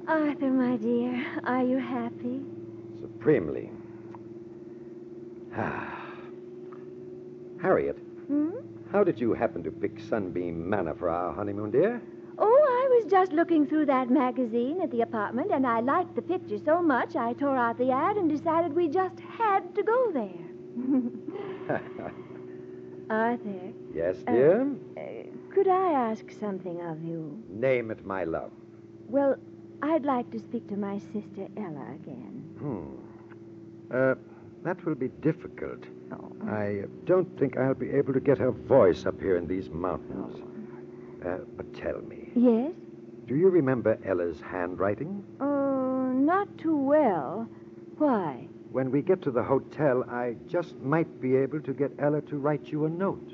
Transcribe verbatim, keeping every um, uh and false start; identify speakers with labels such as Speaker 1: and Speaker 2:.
Speaker 1: Arthur, my dear, are you happy?
Speaker 2: Supremely. Ah. Harriet,
Speaker 1: Hmm?
Speaker 2: how did you happen to pick Sunbeam Manor for our honeymoon, dear?
Speaker 1: Oh, I was just looking through that magazine at the apartment, and I liked the picture so much I tore out the ad and decided we just had to go there. Arthur.
Speaker 2: Yes, dear?
Speaker 1: Uh, uh, could I ask something of you?
Speaker 2: Name it, my love.
Speaker 1: Well, I'd like to speak to my sister Ella again.
Speaker 2: Hmm. Uh, that will be difficult.
Speaker 1: Oh.
Speaker 2: I don't think I'll be able to get her voice up here in these mountains. Uh, but tell me,
Speaker 1: Yes?
Speaker 2: do you remember Ella's handwriting?
Speaker 1: Oh, not too well. Why?
Speaker 2: When we get to the hotel, I just might be able to get Ella to write you a note.